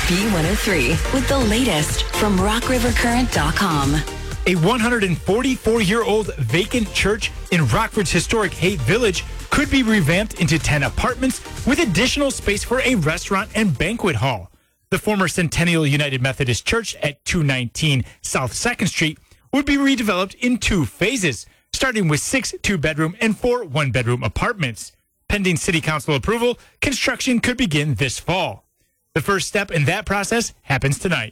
B103 with the latest from RockRiverCurrent.com. A 144-year-old vacant church in Rockford's historic Haight Village could be revamped into 10 apartments with additional space for a restaurant and banquet hall. The former Centennial United Methodist Church at 219 South 2nd Street would be redeveloped in 2 phases, starting with 6 two-bedroom and 4 one-bedroom apartments. Pending City Council approval, construction could begin this fall. The first step in that process happens tonight.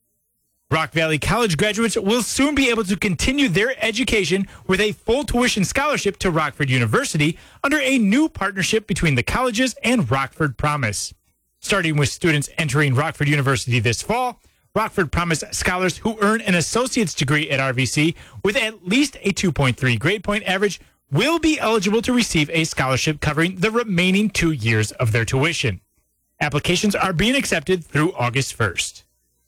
Rock Valley College graduates will soon be able to continue their education with a full tuition scholarship to Rockford University under a new partnership between the colleges and Rockford Promise. Starting with students entering Rockford University this fall, Rockford Promise scholars who earn an associate's degree at RVC with at least a 2.3 grade point average will be eligible to receive a scholarship covering the remaining 2 years of their tuition. Applications are being accepted through August 1st.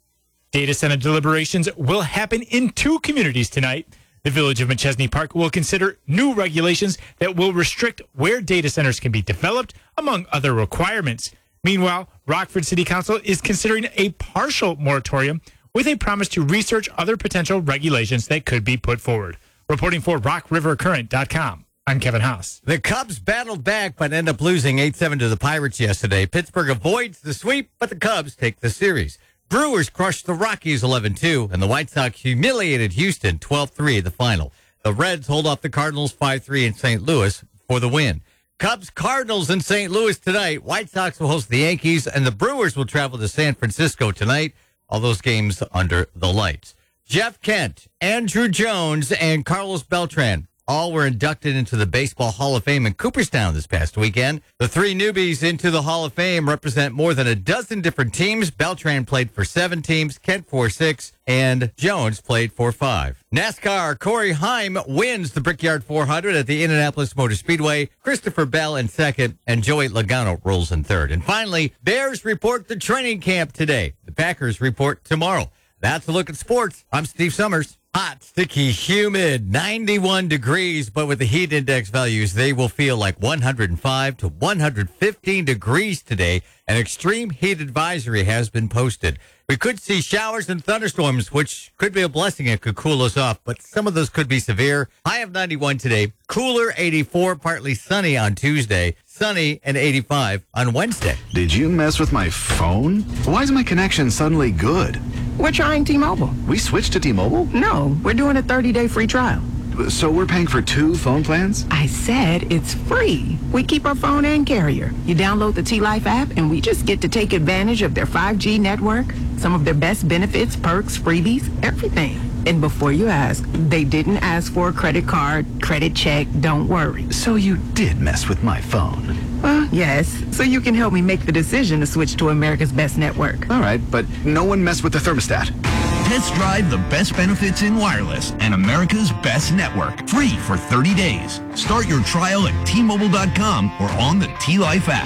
Data center deliberations will happen in 2 communities tonight. The Village of McChesney Park will consider new regulations that will restrict where data centers can be developed, among other requirements. Meanwhile, Rockford City Council is considering a partial moratorium with a promise to research other potential regulations that could be put forward. Reporting for RockRiverCurrent.com, I'm Kevin Haas. The Cubs battled back but ended up losing 8-7 to the Pirates yesterday. Pittsburgh avoids the sweep, but the Cubs take the series. Brewers crushed the Rockies 11-2, and the White Sox humiliated Houston 12-3 at the final. The Reds hold off the Cardinals 5-3 in St. Louis for the win. Cubs-Cardinals in St. Louis tonight. White Sox will host the Yankees, and the Brewers will travel to San Francisco tonight. All those games under the lights. Jeff Kent, Andrew Jones, and Carlos Beltran all were inducted into the Baseball Hall of Fame in Cooperstown this past weekend. The 3 newbies into the Hall of Fame represent more than a dozen different teams. Beltran played for 7 teams, Kent for 6, and Jones played for 5. NASCAR, Corey Heim wins the Brickyard 400 at the Indianapolis Motor Speedway. Christopher Bell in 2nd, and Joey Logano rolls in 3rd. And finally, Bears report to training camp today. The Packers report tomorrow. That's a look at sports. I'm Steve Summers. Hot, sticky, humid, 91 degrees, but with the heat index values, they will feel like 105 to 115 degrees today. An extreme heat advisory has been posted. We could see showers and thunderstorms, which could be a blessing. It could cool us off, but some of those could be severe. High of 91 today, cooler 84, partly sunny on Tuesday, sunny and 85 on Wednesday. Did you mess with my phone? Why is my connection suddenly good? We're trying T-Mobile. We switched to T-Mobile? No, we're doing a 30-day free trial. So we're paying for 2 phone plans? I said it's free. We keep our phone and carrier. You download the T-Life app, and we just get to take advantage of their 5G network, some of their best benefits, perks, freebies, everything. And before you ask, they didn't ask for a credit card, credit check, don't worry. So you did mess with my phone? Well, yes. So you can help me make the decision to switch to America's best network. All right, but no one messed with the thermostat. Test drive the best benefits in wireless and America's best network. Free for 30 days. Start your trial at T-Mobile.com or on the T-Life app.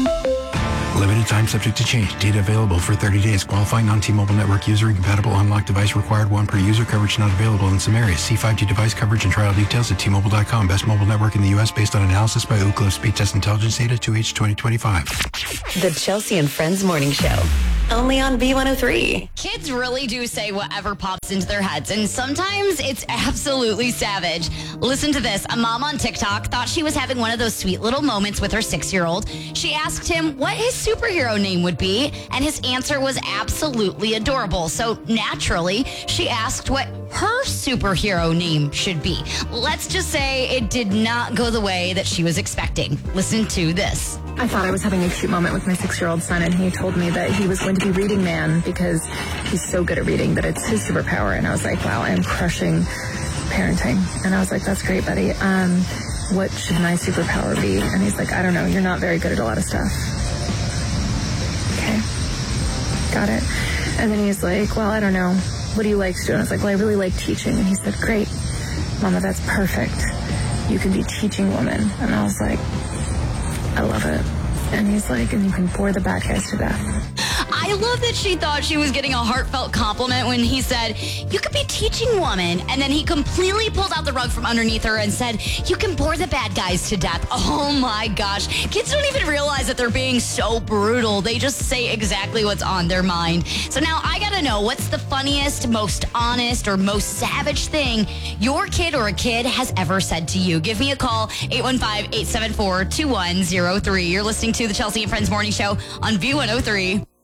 Limited time subject to change. Data available for 30 days. Qualifying non-T-Mobile network user. Incompatible unlocked device required. 1 per user. Coverage not available in some areas. See 5G device coverage and trial details at T-Mobile.com. Best mobile network in the U.S. based on analysis by Ookla Speed Test Intelligence Data 2H 2025. The Chelsea and Friends Morning Show. Only on B103. Kids really do say whatever pops into their heads, and sometimes it's absolutely savage. Listen to this. A mom on TikTok thought she was having one of those sweet little moments with her 6-year-old. She asked him what his superhero name would be, and his answer was absolutely adorable. So naturally, she asked what her superhero name should be. Let's just say it did not go the way that she was expecting. Listen to this. I thought I was having a cute moment with my 6-year-old son, and he told me that he was going to be Reading Man because he's so good at reading that it's his superpower. And I was like, wow, I am crushing parenting. And I was like, that's great, buddy. What should my superpower be? And he's like, I don't know. You're not very good at a lot of stuff. Okay. Got it. And then he's like, well, I don't know. What do you like to do? And I was like, well, I really like teaching. And he said, great. Mama, that's perfect. You can be teaching woman. And I was like, I love it. And he's like, and you can bore the bad guys to death. I I love that she thought she was getting a heartfelt compliment when he said, "You could be teaching woman." And then he completely pulled out the rug from underneath her and said, "You can bore the bad guys to death." Oh my gosh. Kids don't even realize that they're being so brutal. They just say exactly what's on their mind. So now I gotta know, what's the funniest, most honest, or most savage thing your kid or a kid has ever said to you? Give me a call, 815-874-2103. You're listening to the Chelsea and Friends Morning Show on V103.